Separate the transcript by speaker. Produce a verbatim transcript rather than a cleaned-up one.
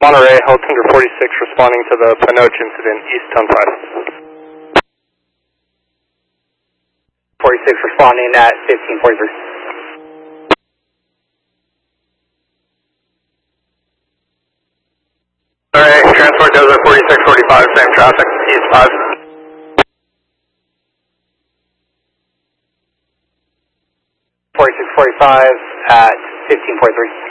Speaker 1: Monterey, Helicunder forty-six responding to the Panoche incident, East ten five.
Speaker 2: forty-six responding at fifteen forty-three.
Speaker 1: Alright, transport Desert forty-six forty-five, same traffic, East five.
Speaker 2: forty-six forty-five at fifteen forty-three.